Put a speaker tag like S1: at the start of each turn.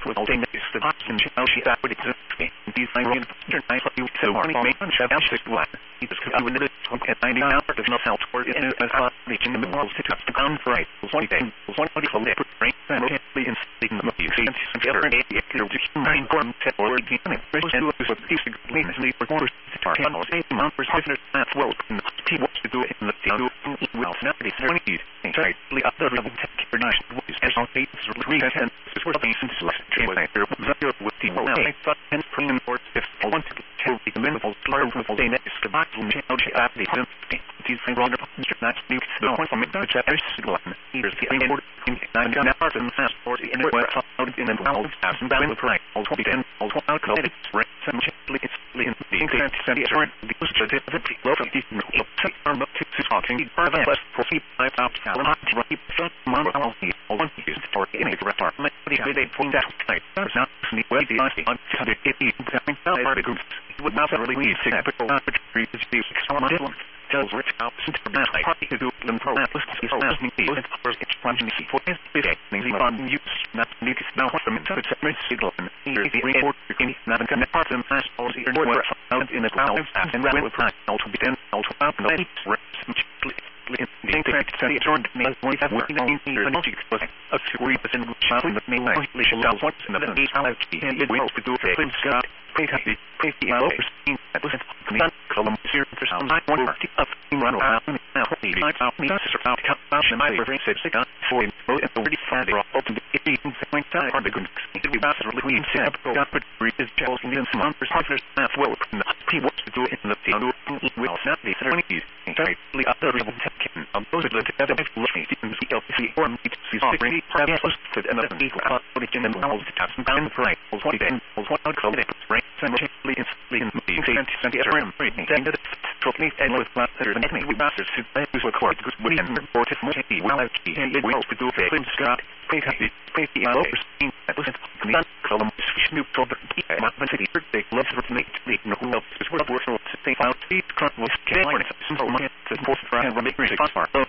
S1: with all things the box and how she that would exist. These I mean, I thought you so hard made on Chef one. He was doing it at 90 hours of no help for it as well reaching the walls to touch the ground for it. One thing, one body from the brain and in speaking the movie and the other day it could be nine form set or the and was what these lead for quarters to tar panels a month for business that's well he wants to do it in the do well not the 20s exactly other level tech or nice as on the 310 is where the selection was there with the well I thought and premium for if I want to tell the minimal slur with the next the box and change at the these things wrong not new the point from it that is one here's the import in now part and fast for the inward out in the world as and balance right all 20 and all out code it's right some gently it's in the increment and the assurance the positive the low of the arm up to talking prevent less proceed I found out right front mom all the one is for in a department they point out type there's not any way the on it part of groups would not really need typical opportunity to be extreme tells rich out to party to do them pro is asking the first expansion for his big on use not need to know what the message signal here the report in not a part of fast policy or out in the clouds and rather with out to be then out up no the internet study joined me one have working on here and logic was a degree in shopping with me like shall once in the how and it will to do things got pretty overseen that was not column here for some like one party up run around now the night out me that's about to cut out my reference for in and already found it open it even point time hard to go it be about really in step got but is just in some perspectives as well he wants to do it in the field will not be 30s entirely other can those are the other looking in the LC or see already posted and the equal origin and all the taps and down right what then what called it right simultaneously in the anti-rim then the trophy and with masters and we masters to use record good we can report it more well and it will to do things got pretty overseen that was not column new product city they love to make the no is what we're so think out the crop was killing so much to force try and make response